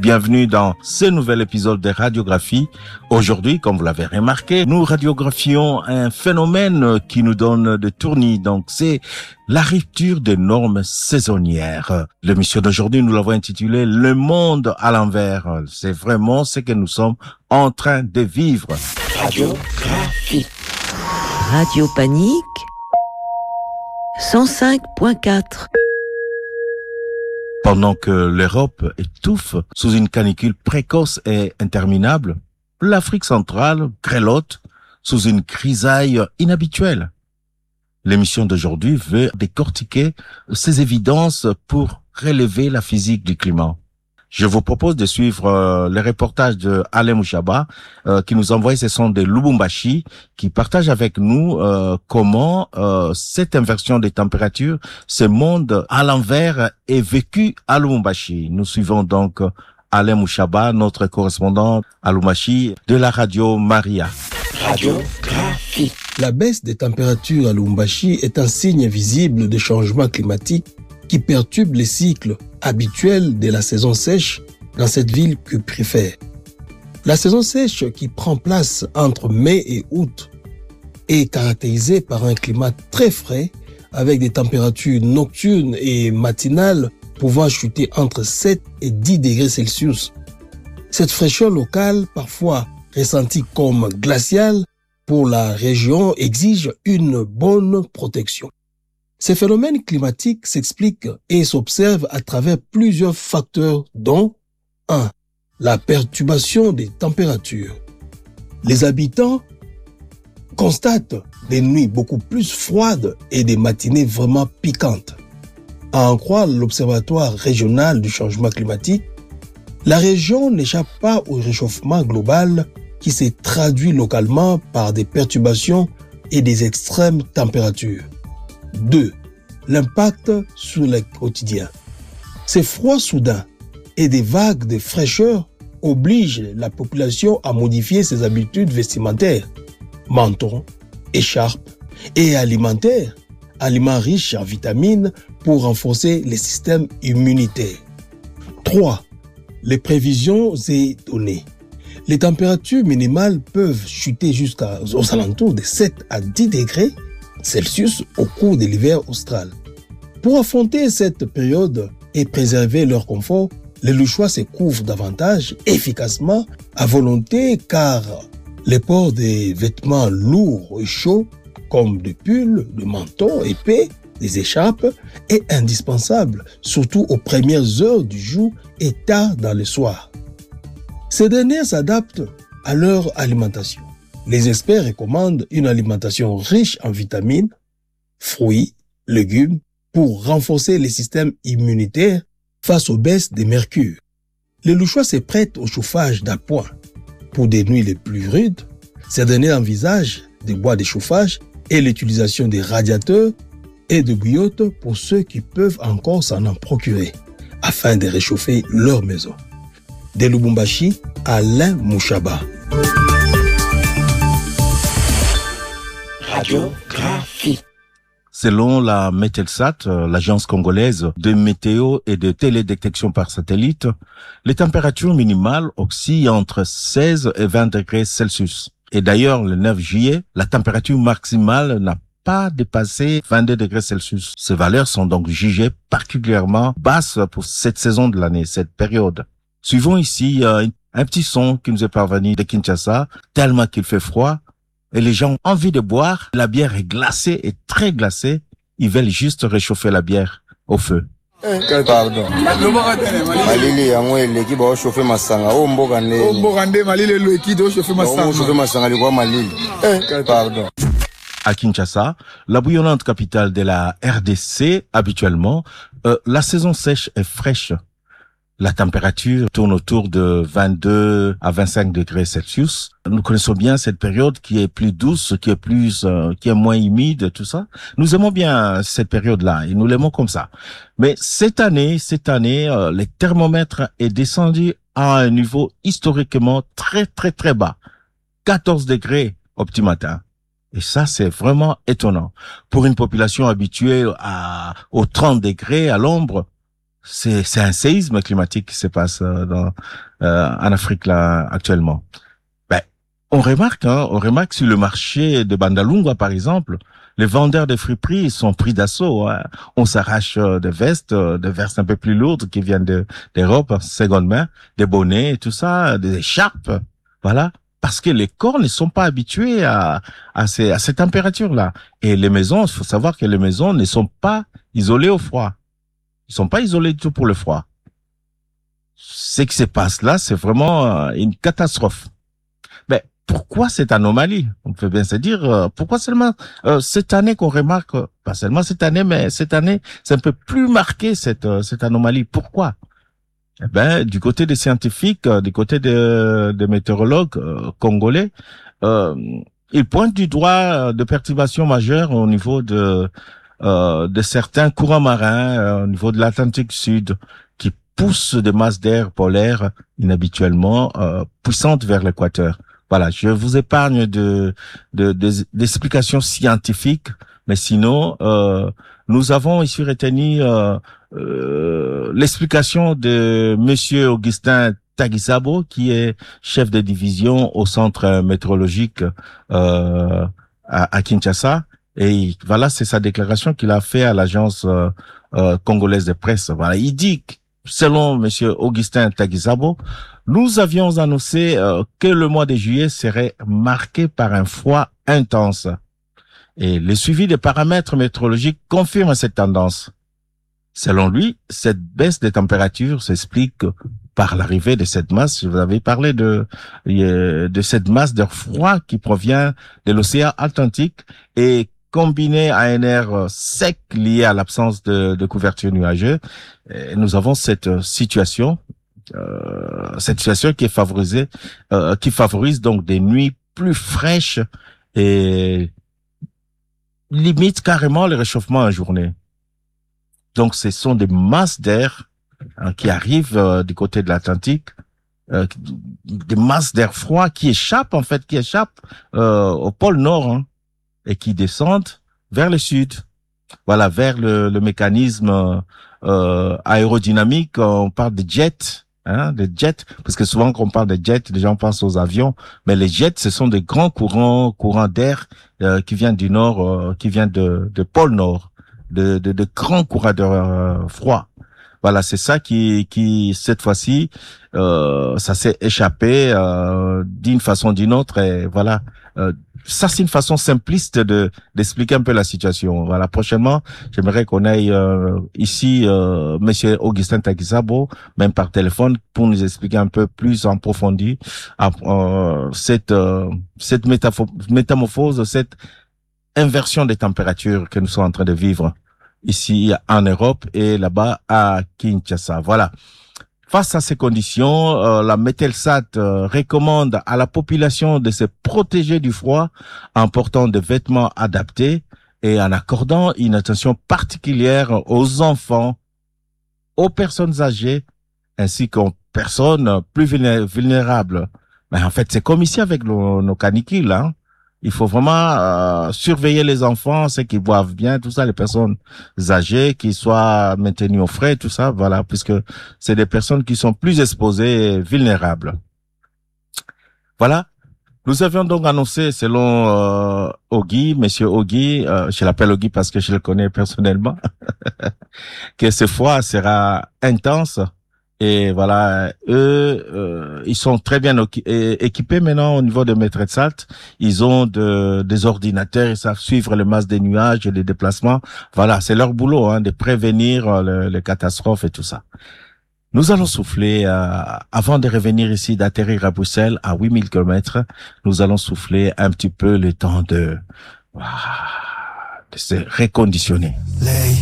bienvenue dans ce nouvel épisode de Radiographie. Aujourd'hui, comme vous l'avez remarqué, nous radiographions un phénomène qui nous donne de tournis. Donc, c'est la rupture des normes saisonnières. L'émission d'aujourd'hui, nous l'avons intitulée Le monde à l'envers. C'est vraiment ce que nous sommes en train de vivre. Radiographie. Radio Panique 105.4. Pendant que l'Europe étouffe sous une canicule précoce et interminable, l'Afrique centrale grelotte sous une grisaille inhabituelle. L'émission d'aujourd'hui veut décortiquer ces évidences pour relever la physique du climat. Je vous propose de suivre le reportage de Alain Mouchaba qui nous envoie ce son de Lubumbashi, qui partage avec nous comment cette inversion des températures, ce monde à l'envers est vécu à Lubumbashi. Nous suivons donc Alain Mouchaba, notre correspondant à Lubumbashi de la radio Maria. Radiographie. La baisse des températures à Lubumbashi est un signe visible de changement climatique qui perturbe les cycles habituels de la saison sèche dans cette ville cuprifère. La saison sèche qui prend place entre mai et août est caractérisée par un climat très frais avec des températures nocturnes et matinales pouvant chuter entre 7 et 10 degrés Celsius. Cette fraîcheur locale, parfois ressentie comme glaciale pour la région, exige une bonne protection. Ces phénomènes climatiques s'expliquent et s'observent à travers plusieurs facteurs dont 1. La perturbation des températures. Les habitants constatent des nuits beaucoup plus froides et des matinées vraiment piquantes. À en croire l'Observatoire régional du changement climatique, la région n'échappe pas au réchauffement global qui s'est traduit localement par des perturbations et des extrêmes températures. 2. L'impact sur le quotidien. Ces froids soudains et des vagues de fraîcheur obligent la population à modifier ses habitudes vestimentaires, manteaux, écharpes et alimentaires, aliments riches en vitamines pour renforcer les systèmes immunitaires. 3. Les prévisions et données. Les températures minimales peuvent chuter jusqu'aux alentours de 7 à 10 degrés Celsius au cours de l'hiver austral. Pour affronter cette période et préserver leur confort, les Louchois se couvrent davantage, efficacement, à volonté, car le port des vêtements lourds et chauds, comme des pulls, des manteaux épais, des écharpes, est indispensable, surtout aux premières heures du jour et tard dans le soir. Ces dernières s'adaptent à leur alimentation. Les experts recommandent une alimentation riche en vitamines, fruits, légumes, pour renforcer les systèmes immunitaires face aux baisses de mercure. Les Louchois se prêtent au chauffage d'appoint. Pour des nuits les plus rudes, ces derniers envisagent des bois de chauffage et l'utilisation des radiateurs et de bouillottes pour ceux qui peuvent encore s'en procurer, afin de réchauffer leur maison. De Lubumbashi, Alain Mouchaba. Radiographie. Selon la Metelsat, l'agence congolaise de météo et de télédétection par satellite, les températures minimales oscillent entre 16 et 20 degrés Celsius. Et d'ailleurs, le 9 juillet, la température maximale n'a pas dépassé 22 degrés Celsius. Ces valeurs sont donc jugées particulièrement basses pour cette saison de l'année, cette période. Suivons ici un petit son qui nous est parvenu de Kinshasa, tellement qu'il fait froid. Et les gens ont envie de boire. La bière est glacée et très glacée. Ils veulent juste réchauffer la bière au feu. Pardon. Malili yango eleki ba chauffer masanga o mbokande malili eleki do chauffer masanga. O chauffer masanga li kwa malili. Pardon. À Kinshasa, la bouillonnante capitale de la RDC, habituellement, la saison sèche est fraîche. La température tourne autour de 22 à 25 degrés Celsius. Nous connaissons bien cette période qui est plus douce, qui est moins humide, tout ça. Nous aimons bien cette période-là et nous l'aimons comme ça. Mais cette année, le thermomètre est descendu à un niveau historiquement très, très, très bas. 14 degrés au petit matin. Et ça, c'est vraiment étonnant. Pour une population habituée aux 30 degrés à l'ombre, c'est un séisme climatique qui se passe en Afrique là actuellement. On remarque sur le marché de Bandalungwa, par exemple, les vendeurs de friperies sont pris d'assaut. Hein. On s'arrache des vestes un peu plus lourdes qui viennent d'Europe, seconde main, des bonnets, tout ça, des écharpes, voilà, parce que les corps ne sont pas habitués à ces températures-là. Et les maisons, il faut savoir que les maisons ne sont pas isolées au froid. Ils sont pas isolés du tout pour le froid. Ce qui se passe là, c'est vraiment une catastrophe. Pourquoi cette anomalie? On peut bien se dire, pourquoi seulement cette année qu'on remarque, pas seulement cette année, mais cette année, c'est un peu plus marqué cette anomalie. Pourquoi? Eh ben, du côté des scientifiques, du côté des météorologues congolais, ils pointent du doigt de perturbations majeures au niveau de certains courants marins, au niveau de l'Atlantique Sud, qui poussent des masses d'air polaires inhabituellement puissantes vers l'équateur. Voilà, je vous épargne d'explications scientifiques, mais sinon, nous avons ici retenu l'explication de Monsieur Augustin Tagisabo, qui est chef de division au centre météorologique à Kinshasa. Et voilà, c'est sa déclaration qu'il a fait à l'agence congolaise de presse. Voilà, il dit que, selon Monsieur Augustin Tagisabo, nous avions annoncé que le mois de juillet serait marqué par un froid intense. Et le suivi des paramètres météorologiques confirme cette tendance. Selon lui, cette baisse des températures s'explique par l'arrivée de cette masse. Je vous avais parlé de cette masse d'air froid qui provient de l'océan Atlantique et combiné à un air sec lié à l'absence de couverture nuageuse. Et nous avons cette situation qui est qui favorise donc des nuits plus fraîches et limite carrément le réchauffement en journée. Donc, ce sont des masses d'air qui arrivent du côté de l'Atlantique, des masses d'air froid qui échappent au pôle Nord et qui descendent vers le sud. Voilà, vers le mécanisme aérodynamique. On parle de jets, des jets, parce que souvent quand on parle de jets, les gens pensent aux avions, mais les jets, ce sont des grands courants d'air qui viennent du nord, qui viennent de pôle Nord. De grands courants d'air froid. Voilà, c'est ça qui cette fois-ci, ça s'est échappé d'une façon ou d'une autre. Et voilà, ça c'est une façon simpliste d'expliquer un peu la situation. Voilà, prochainement, j'aimerais qu'on aille ici, Monsieur Augustin Tagisabo, même par téléphone, pour nous expliquer un peu plus en profondeur cette métamorphose, cette inversion des températures que nous sommes en train de vivre ici en Europe et là-bas à Kinshasa. Voilà. Face à ces conditions, la Metelsat recommande à la population de se protéger du froid en portant des vêtements adaptés et en accordant une attention particulière aux enfants, aux personnes âgées ainsi qu'aux personnes plus vulnérables. Mais en fait, c'est comme ici avec nos canicules, Il faut vraiment surveiller les enfants, ceux qui boivent bien, tout ça, les personnes âgées qui soient maintenues au frais, tout ça, voilà, puisque c'est des personnes qui sont plus exposées et vulnérables. Voilà. Nous avions donc annoncé, selon Ogui, Monsieur Ogui, je l'appelle Ogui parce que je le connais personnellement, que ce froid sera intense. Et voilà, eux, ils sont très bien équipés maintenant au niveau de Metelsat. Ils ont des ordinateurs, ils savent suivre le masse des nuages et des déplacements. Voilà, c'est leur boulot, de prévenir les catastrophes et tout ça. Nous allons souffler, avant de revenir ici, d'atterrir à Bruxelles à 8000 km, nous allons souffler un petit peu le temps de se reconditionner.